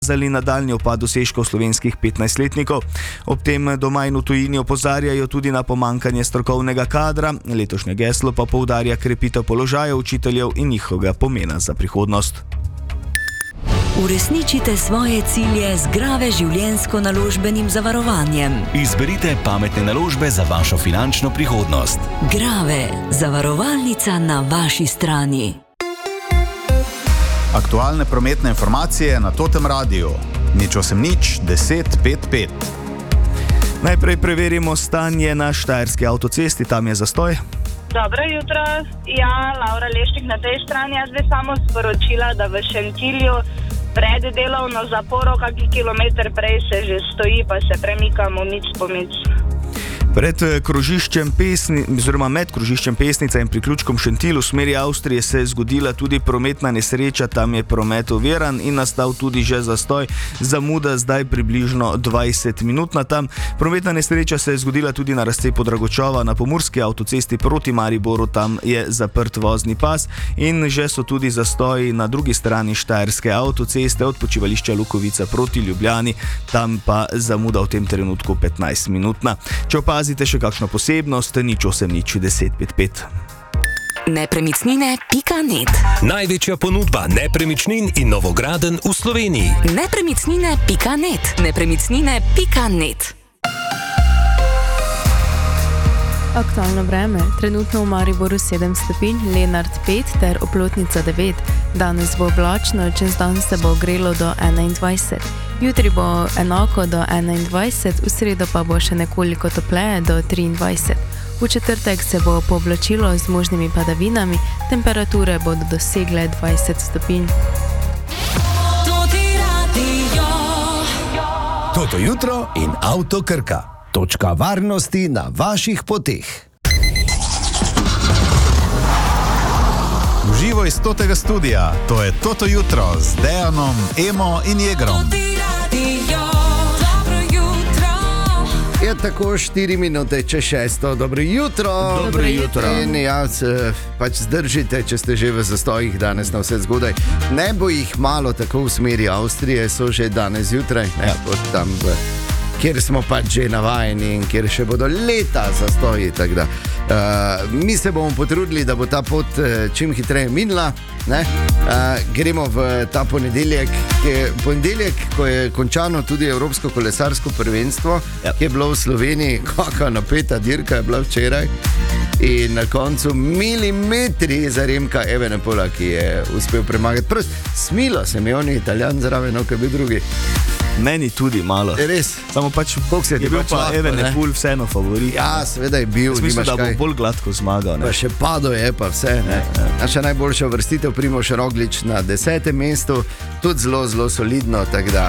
kazali nadaljnji upad dosežkov slovenskih 15-letnikov. Ob tem doma in v tujini opozarjajo tudi na pomankanje strokovnega kadra. Letošnje geslo pa poudarja krepitev položaja učiteljev in njihovega pomena za prihodnost. Uresničite svoje cilje z Grave življenjsko-naložbenim zavarovanjem. Izberite pametne naložbe za vašo finančno prihodnost. Grave, zavarovalnica na vaši strani. Aktualne prometne informacije na Totem Radiu. 080 10 55. Najprej preverimo stanje na Štajerski avtocesti, tam je zastoj. Dobro jutro, ja, Laura Lešnik na tej strani. Jaz bi samo sporočila, da v Šentilju pred delovno zaporo, kakšen kilometer prej se že stoji, pa se premikamo mic po mic. Med krožiščem Pesnica in priključkom Šentilj v smeri Avstrije se je zgodila tudi prometna nesreča, tam je promet oviran in nastal tudi že zastoj, zamuda zdaj približno 20 minut na tam. Prometna nesreča se je zgodila tudi na razcepu Dragočova na pomurski avtocesti proti Mariboru, tam je zaprt vozni pas in že so tudi zastoji na drugi strani Štajerske avtoceste od počivališča Lukovica proti Ljubljani, tam pa zamuda v tem trenutku 15 minutna. Če opazite še kakšno posebnost, 080 10 55. Nepremičnine.net. Največja ponudba nepremičnin in novogradenj v Sloveniji. Nepremičnine.net. Nepremičnine.net. Aktualno vreme. Trenutno v Mariboru 7 stopinj, Lenart 5 ter Oplotnica 9. Danes bo oblačno, čez dan se bo ogrelo do 21. Jutri bo enako do 21, v sredo pa bo še nekoliko topleje do 23. V četrtek se bo povlačilo z možnimi padavinami, temperature bodo dosegle 20 stopinj. Toto jutro in Avto Krka. Točka varnosti na vaših poteh. Uživo iz Totega studia, to je Toto jutro z Dejanom, Emo in Jegrom. Je tako 4 minute čez 6. Dobro jutro. Dobro jutro. In jaz pač zdržite, če ste že v zastojih danes na vse zgodaj. Ne bo jih malo tako v smeri Avstrije, so že danes zjutraj, ne, tam kjer smo pač že navajeni in kjer še bodo leta zastoji. Mi se bomo potrudili, da bo ta pot čim hitreje minila. Gremo v ta ponedeljek, ko je končano tudi Evropsko kolesarsko prvenstvo, ki je bilo v Sloveniji, kakšna napeta dirka je bila včeraj. In na koncu milimetri za Remka Evenepola, ki je uspel premagati. Prost, smilo se mi, on je Italijan zraven, kaj bi drugi. Meni tudi malo. Res. Samo pač, je bil pa Evenepoel vseeno favorit. Ja, seveda je bil. Mislim, da bo bolj gladko zmagal. Pa še Pado je pa vse. Naša najboljša uvrstitev Primož Roglič na 10. mestu, tudi zelo, zelo solidno.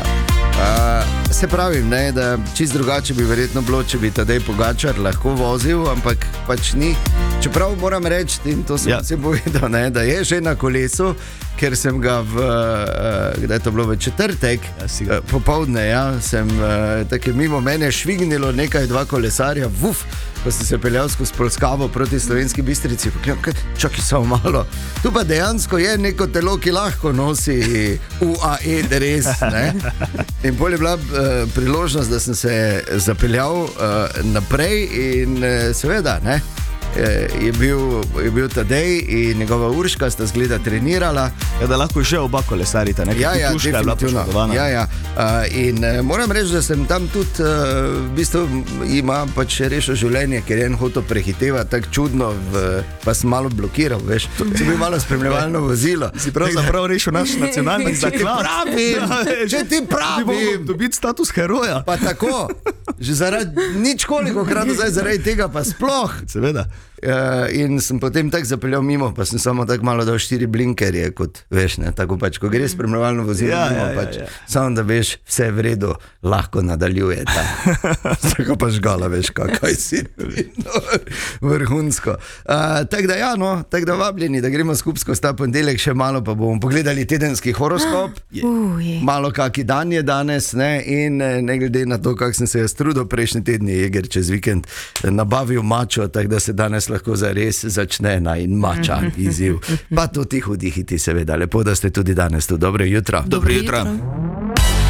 Se pravim, da čisto drugače bi verjetno bilo, če bi Tadej Pogačar lahko vozil, ampak pač ni. Čeprav moram reči, in to sem si povedal, da je že na kolesu, ker sem ga kdaj to bilo v četrtek, popoldne, sem tako mimo mene švignilo dva kolesarja, ko sem se peljal skozi Polskavo proti Slovenski Bistrici. Čakaj samo malo. Tu pa dejansko je neko telo, ki lahko nosi UAE dres. In bolj je bila priložnost, da sem se zapeljal naprej in seveda, je bil Tadej in njegova Urška sta zgleda trenirala. Da lahko že oba kolesarita, Tuška je bila poškodovana. In moram reči, da sem tam tudi v bistvu ima pač rešil življenje, ker je en hotel prehitevati tako čudno, pa sem malo blokiral, veš. Sem bil malo spremljevalno vozilo. Si pravzaprav rešil naš nacionalni zaklad. Če ti pravim, bi mogel dobiti status heroja. Pa tako, že nič koliko krat zaradi tega pa sploh. Seveda. In sem potem tako zapeljal mimo, pa sem samo tako malo dal 4 blinkerje, kot veš, tako pač, ko greš spremljevalno vozilo, samo da veš, vse v redu, lahko nadaljuje ta. Tako pa žgala, veš, kakaj si vrhunsko. Tako da vabljeni, da gremo skupaj skozi ta ponedeljek, še malo pa bomo pogledali tedenski horoskop, malo kaki dan je danes, in ne glede na to, kak sem se jaz trudil, prejšnji teden je Jeger čez vikend nabavil mačo, tako da se danes lahko zares začne in mačan izziv. Pa tudi hudihiti seveda. Lepo, da ste tudi danes tu. Dobro jutro. Dobro jutro.